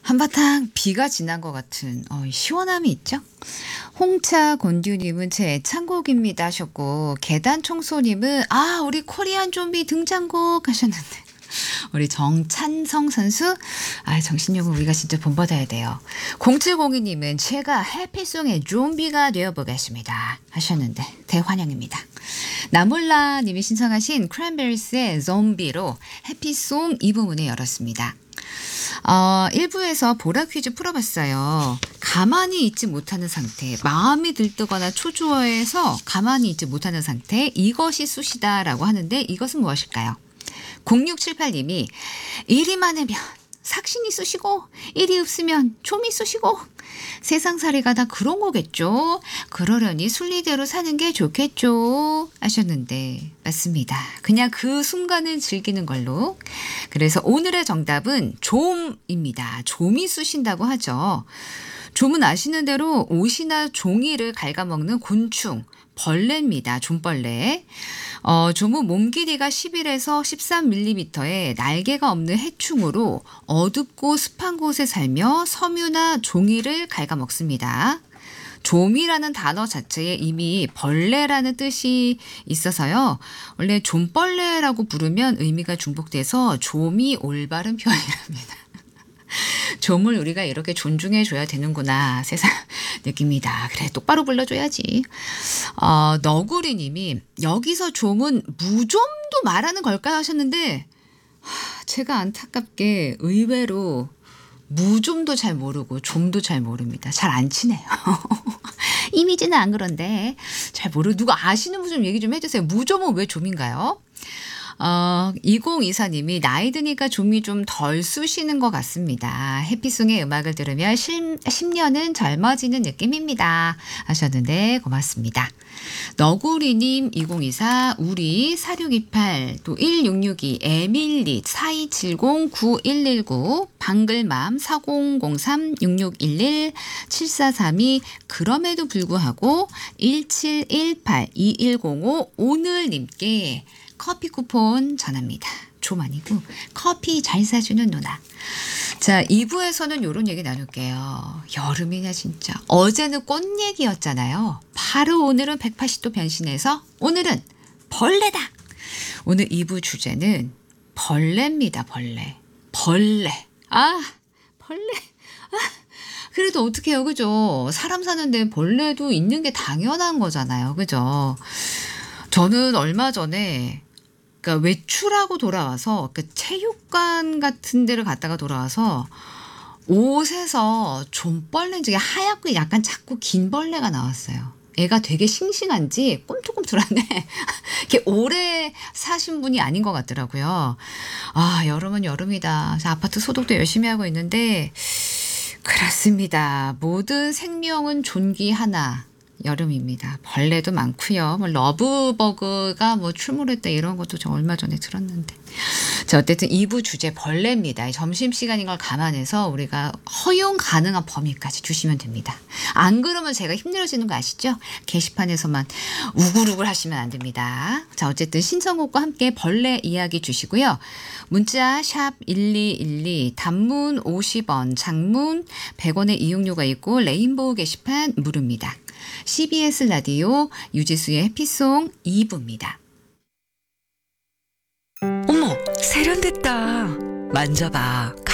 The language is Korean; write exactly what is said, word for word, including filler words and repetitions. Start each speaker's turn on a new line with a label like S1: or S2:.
S1: 한바탕 비가 지난 것 같은 어, 시원함이 있죠. 홍차 곤듀님은 제 애창곡입니다 하셨고, 계단 청소님은 아 우리 코리안 좀비 등장곡 하셨는데, 우리 정찬성 선수 아 정신력은 우리가 진짜 본받아야 돼요. 공칠공이님은 제가 해피송의 좀비가 되어보겠습니다 하셨는데 대환영입니다. 나몰라님이 신청하신 크랜베리스의 좀비로 해피송 이 부문을 열었습니다. 어, 일 부에서 보라 퀴즈 풀어봤어요. 가만히 있지 못하는 상태, 마음이 들뜨거나 초조해서 가만히 있지 못하는 상태, 이것이 쑤시다라고 하는데 이것은 무엇일까요? 공육칠팔님이 일이 많으면 삭신이 쑤시고 일이 없으면 좀이 쑤시고 세상살이가 다 그런 거겠죠. 그러려니 순리대로 사는 게 좋겠죠 하셨는데 맞습니다. 그냥 그 순간을 즐기는 걸로. 그래서 오늘의 정답은 좀입니다. 좀이 쑤신다고 하죠. 좀은 아시는 대로 옷이나 종이를 갉아먹는 곤충, 벌레입니다. 좀벌레. 어, 좀은 몸 길이가 십일에서 십삼 밀리미터의 날개가 없는 해충으로 어둡고 습한 곳에 살며 섬유나 종이를 갉아먹습니다. 좀이라는 단어 자체에 이미 벌레라는 뜻이 있어서요. 원래 좀벌레라고 부르면 의미가 중복돼서 좀이 올바른 표현이랍니다. 좀을 우리가 이렇게 존중해줘야 되는구나 세상 느낍니다. 그래 똑바로 불러줘야지. 어, 너구리님이 여기서 좀은 무좀도 말하는 걸까 하셨는데 하, 제가 안타깝게 의외로 무좀도 잘 모르고 좀도 잘 모릅니다. 잘 안 치네요. 이미지는 안 그런데 잘 모르고 누가 아시는 분 좀 얘기 좀 해주세요. 무좀은 왜 좀인가요? 어, 이공이사님이 나이 드니까 좀이 좀 덜 쑤시는 것 같습니다. 해피송의 음악을 들으며 십 년은 젊어지는 느낌입니다 하셨는데 고맙습니다. 너구리님 이공이사, 우리 사육이팔, 또 일육육이, 에밀리, 사이칠공, 구일일구, 방글맘, 사공공삼, 육육일일, 칠사삼이, 그럼에도 불구하고 일칠일팔, 이일공오, 오늘님께 커피 쿠폰 전합니다. 좀 아니고 커피 잘 사주는 누나. 자, 이 부에서는 이런 얘기 나눌게요. 여름이냐 진짜. 어제는 꽃 얘기였잖아요. 바로 오늘은 백팔십 도 변신해서 오늘은 벌레다. 오늘 이 부 주제는 벌레입니다. 벌레. 벌레. 아 벌레. 아, 그래도 어떻게 해요. 그죠? 사람 사는데 벌레도 있는 게 당연한 거잖아요. 그죠? 저는 얼마 전에 그러니까 외출하고 돌아와서 그 체육관 같은 데를 갔다가 돌아와서 옷에서 좀벌레인지 하얗고 약간 작고 긴 벌레가 나왔어요. 애가 되게 싱싱한지 꿈틀꿈틀하네. 이렇게 오래 사신 분이 아닌 것 같더라고요. 아, 여름은 여름이다. 아파트 소독도 열심히 하고 있는데 그렇습니다. 모든 생명은 존귀하나. 여름입니다. 벌레도 많고요. 뭐 러브버그가 뭐 출몰했다 이런 것도 저 얼마 전에 들었는데. 자, 어쨌든 이 부 주제 벌레입니다. 점심시간인 걸 감안해서 우리가 허용 가능한 범위까지 주시면 됩니다. 안 그러면 제가 힘들어지는 거 아시죠? 게시판에서만 우글우글 하시면 안 됩니다. 자, 어쨌든 신청곡과 함께 벌레 이야기 주시고요. 문자 샵 일이일이, 단문 오십 원, 장문 백 원의 이용료가 있고 레인보우 게시판 무료입니다. 씨비에스 라디오 유지수의 해피송 이 부입니다.
S2: 어머, 세련됐다. 만져봐.